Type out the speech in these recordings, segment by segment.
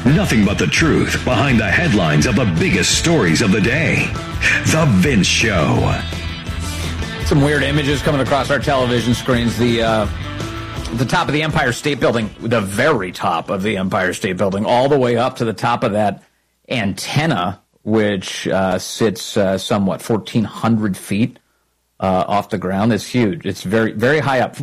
Nothing but the truth behind the headlines of the biggest stories of the day. The Vince Show. Some weird images coming across our television screens. The top of the Empire State Building, the very top of the Empire State Building, all the way up to the top of that antenna, which sits somewhat 1,400 feet off the ground. It's huge. It's very, very high up.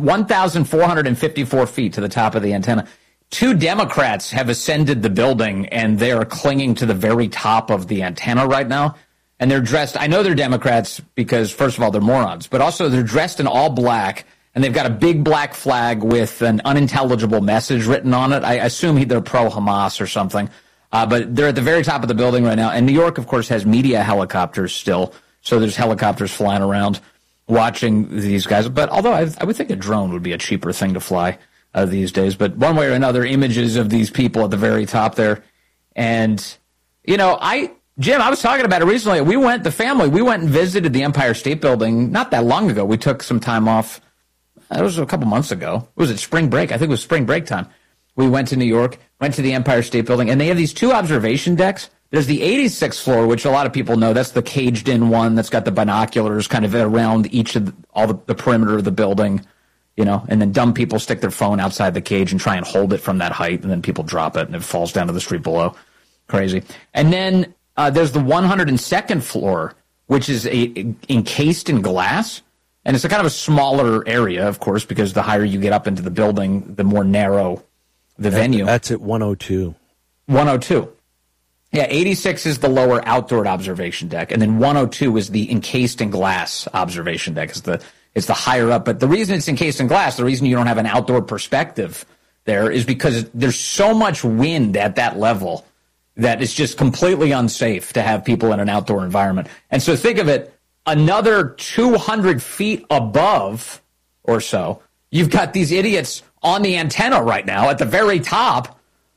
1,454 feet to the top of the antenna. 2 Democrats have ascended the building, and they are clinging to the very top of the antenna right now. And they're dressed, I know they're Democrats because, first of all, they're morons, but also they're dressed in all black, and they've got a big black flag with an unintelligible message written on it. I assume they're pro-Hamas or something. But they're at the very top of the building right now. And New York, of course, has media helicopters still, so there's helicopters flying around watching these guys. But although I would think a drone would be a cheaper thing to fly these days. But one way or another, images of these people at the very top there. And, you know, Jim, I was talking about it recently. The family went and visited the Empire State Building not that long ago. We took some time off. It was a couple months ago. Was it spring break? I think it was spring break time. We went to New York, went to the Empire State Building, and they have these 2 observation decks. There's the 86th floor, which a lot of people know. That's the caged-in one that's got the binoculars kind of around each of all the perimeter of the building, you know, and then dumb people stick their phone outside the cage and try and hold it from that height, and then people drop it, and it falls down to the street below. Crazy. And then there's the 102nd floor, which is encased in glass, and it's a kind of a smaller area, of course, because the higher you get up into the building, the more narrow the venue. That's at 102. 102. Yeah, 86 is the lower outdoor observation deck, and then 102 is the encased in glass observation deck. It's the higher up. But the reason it's encased in glass, the reason you don't have an outdoor perspective there is because there's so much wind at that level that it's just completely unsafe to have people in an outdoor environment. And so think of it, another 200 feet above or so, you've got these idiots on the antenna right now at the very top,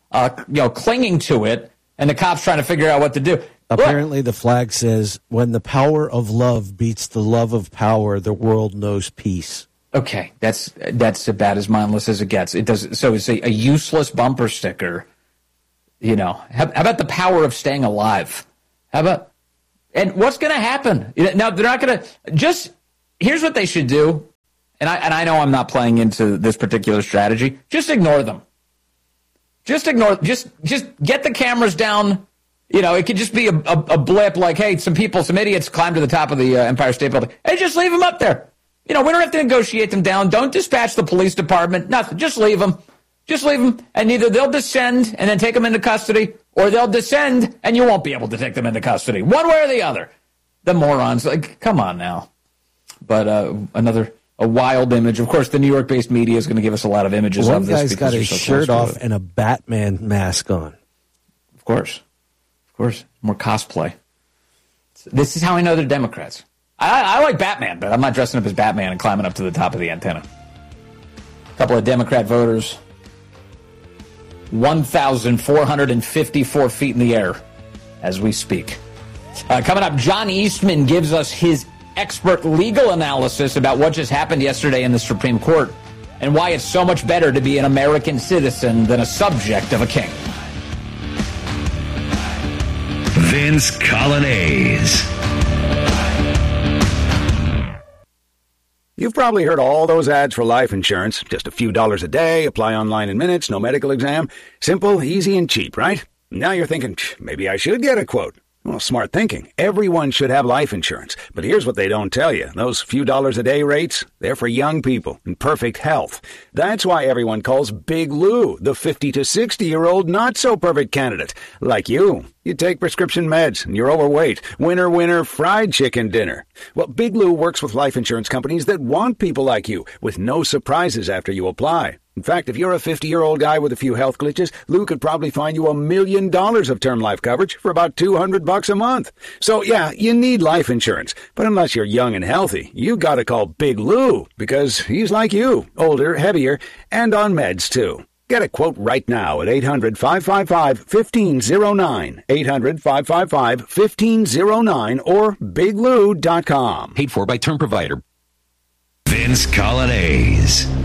clinging to it, and the cops trying to figure out what to do. Apparently the flag says, when the power of love beats the love of power, the world knows peace. Okay, that's about as mindless as it gets. It does. So it's a useless bumper sticker. You know, how about the power of staying alive? And what's going to happen? Now, they're not going to here's what they should do. And I know I'm not playing into this particular strategy. Just ignore them. Just get the cameras down. You know, it could just be a blip like, hey, some idiots climbed to the top of the Empire State Building. Hey, just leave them up there. You know, we don't have to negotiate them down. Don't dispatch the police department. Nothing. Just leave them. Just leave them, and either they'll descend and then take them into custody, or they'll descend and you won't be able to take them into custody. One way or the other. The morons, like, come on now. But a wild image. Of course, the New York-based media is going to give us a lot of images of this. One guy's got his shirt off and a Batman mask on. Of course. More cosplay. This is how I know they're Democrats. I like Batman, but I'm not dressing up as Batman and climbing up to the top of the antenna. A couple of Democrat voters. 1,454 feet in the air as we speak. Coming up, John Eastman gives us his expert legal analysis about what just happened yesterday in the Supreme Court and why it's so much better to be an American citizen than a subject of a king. Vince Colonnese. You've probably heard all those ads for life insurance. Just a few dollars a day, apply online in minutes, no medical exam. Simple, easy, and cheap, right? Now you're thinking, maybe I should get a quote. Well, smart thinking. Everyone should have life insurance. But here's what they don't tell you. Those few dollars a day rates, they're for young people in perfect health. That's why everyone calls Big Lou the 50 to 60-year-old not-so-perfect candidate. Like you. You take prescription meds and you're overweight. Winner, winner, fried chicken dinner. Well, Big Lou works with life insurance companies that want people like you with no surprises after you apply. In fact, if you're a 50-year-old guy with a few health glitches, Lou could probably find you $1 million of term life coverage for about $200 a month. So, yeah, you need life insurance. But unless you're young and healthy, you gotta call Big Lou because he's like you, older, heavier, and on meds, too. Get a quote right now at 800-555-1509, 800-555-1509, or biglou.com. Paid for by term provider. Vince Colonnese.